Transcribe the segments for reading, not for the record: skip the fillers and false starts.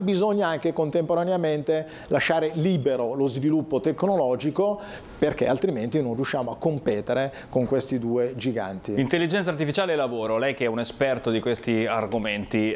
Bisogna anche contemporaneamente lasciare libero lo sviluppo tecnologico, perché altrimenti non riusciamo a competere con questi due giganti. Intelligenza artificiale e lavoro, lei che è un esperto di questi argomenti,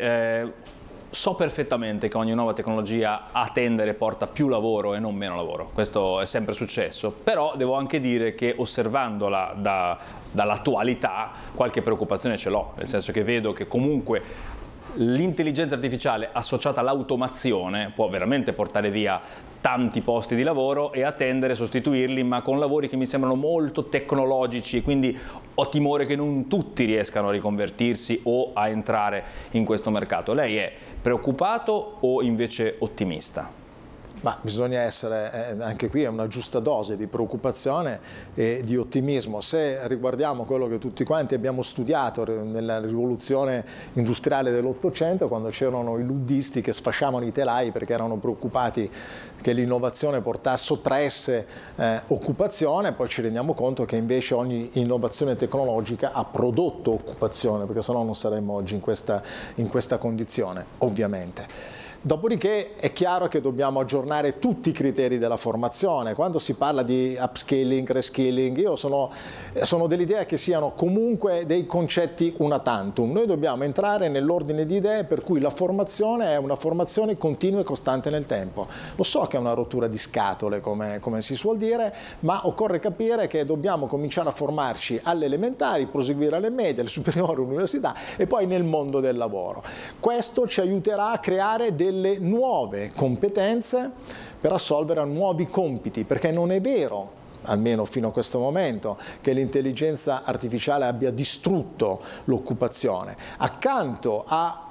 so perfettamente che ogni nuova tecnologia a tendere porta più lavoro e non meno lavoro, questo è sempre successo, però devo anche dire che osservandola dall'attualità qualche preoccupazione ce l'ho, nel senso che vedo che comunque l'intelligenza artificiale associata all'automazione può veramente portare via tanti posti di lavoro e a tendere a sostituirli, ma con lavori che mi sembrano molto tecnologici, e quindi ho timore che non tutti riescano a riconvertirsi o a entrare in questo mercato. Lei è preoccupato o invece ottimista? Ma bisogna essere, anche qui è una giusta dose di preoccupazione e di ottimismo. Se riguardiamo quello che tutti quanti abbiamo studiato nella rivoluzione industriale dell'Ottocento, quando c'erano i luddisti che sfasciavano i telai perché erano preoccupati che l'innovazione sottraesse occupazione, poi ci rendiamo conto che invece ogni innovazione tecnologica ha prodotto occupazione, perché sennò non saremmo oggi in questa condizione, ovviamente. Dopodiché è chiaro che dobbiamo aggiornare tutti i criteri della formazione. Quando si parla di upskilling, reskilling, io sono dell'idea che siano comunque dei concetti una tantum. Noi dobbiamo entrare nell'ordine di idee per cui la formazione è una formazione continua e costante nel tempo. Lo so che è una rottura di scatole, come si suol dire, ma occorre capire che dobbiamo cominciare a formarci alle elementari, proseguire alle medie, alle superiori, all'università e poi nel mondo del lavoro. Questo ci aiuterà a creare delle nuove competenze per assolvere a nuovi compiti, perché non è vero, almeno fino a questo momento, che l'intelligenza artificiale abbia distrutto l'occupazione. Accanto a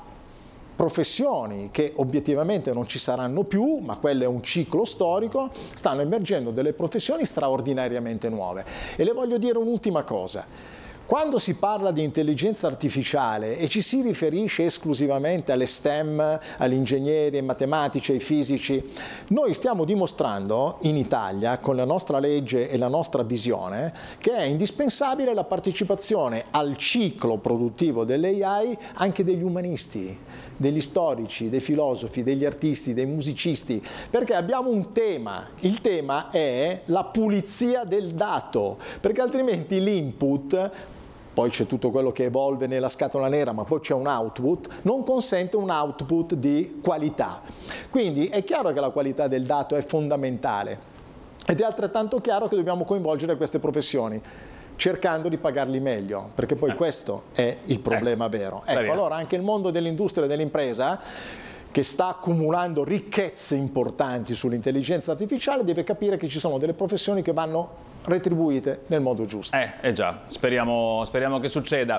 professioni che obiettivamente non ci saranno più, ma quello è un ciclo storico, stanno emergendo delle professioni straordinariamente nuove. E le voglio dire un'ultima cosa. Quando si parla di intelligenza artificiale e ci si riferisce esclusivamente alle STEM, agli ingegneri, ai matematici, ai fisici, noi stiamo dimostrando in Italia, con la nostra legge e la nostra visione, che è indispensabile la partecipazione al ciclo produttivo dell'AI anche degli umanisti, degli storici, dei filosofi, degli artisti, dei musicisti, perché abbiamo un tema. Il tema è la pulizia del dato, perché altrimenti l'input, poi c'è tutto quello che evolve nella scatola nera, ma poi c'è un output, non consente un output di qualità. Quindi è chiaro che la qualità del dato è fondamentale ed è altrettanto chiaro che dobbiamo coinvolgere queste professioni cercando di pagarli meglio, perché poi questo è il problema vero. Ecco, allora anche il mondo dell'industria e dell'impresa, che sta accumulando ricchezze importanti sull'intelligenza artificiale, deve capire che ci sono delle professioni che vanno retribuite nel modo giusto. Già, speriamo che succeda.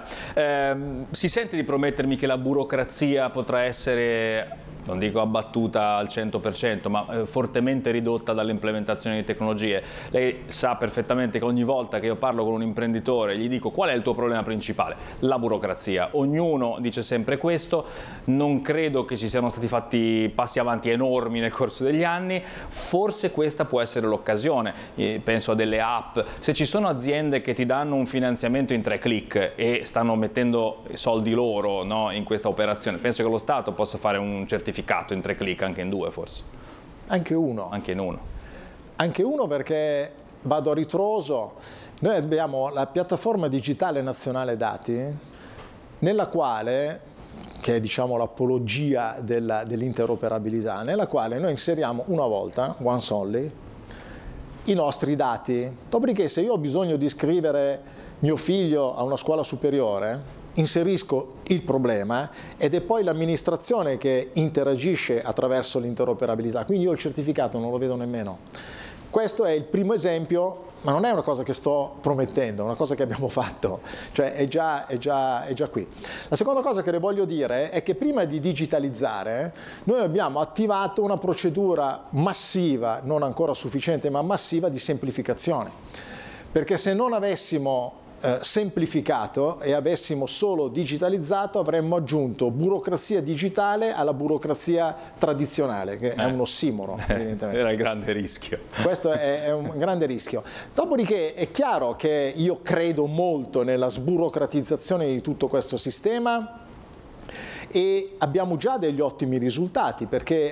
Si sente di promettermi che la burocrazia potrà essere, non dico abbattuta al 100%, ma fortemente ridotta dall'implementazione di tecnologie. Lei sa perfettamente che ogni volta che io parlo con un imprenditore gli dico: qual è il tuo problema principale? La burocrazia. Ognuno dice sempre questo. Non credo che ci siano stati fatti passi avanti enormi nel corso degli anni. Forse questa può essere l'occasione. Penso a delle app. Se ci sono aziende che ti danno un finanziamento in 3 click e stanno mettendo soldi loro, no, in questa operazione, penso che lo Stato possa fare un certificato in 3 click, anche in 2 forse. Anche uno. Anche in 1. Anche uno, perché vado a ritroso. Noi abbiamo la piattaforma digitale nazionale dati, nella quale, che è diciamo l'apologia dell'interoperabilità, nella quale noi inseriamo una volta, once only, i nostri dati. Dopodiché, se io ho bisogno di iscrivere mio figlio a una scuola superiore, inserisco il problema ed è poi l'amministrazione che interagisce attraverso l'interoperabilità, quindi io il certificato non lo vedo nemmeno. Questo è il primo esempio, ma non è una cosa che sto promettendo, è una cosa che abbiamo fatto, cioè è già qui. La seconda cosa che le voglio dire è che prima di digitalizzare noi abbiamo attivato una procedura massiva, non ancora sufficiente ma massiva, di semplificazione, perché se non avessimo semplificato e avessimo solo digitalizzato avremmo aggiunto burocrazia digitale alla burocrazia tradizionale, che è un ossimoro evidentemente. Era il grande rischio. Questo è un grande rischio. Dopodiché è chiaro che io credo molto nella sburocratizzazione di tutto questo sistema e abbiamo già degli ottimi risultati, perché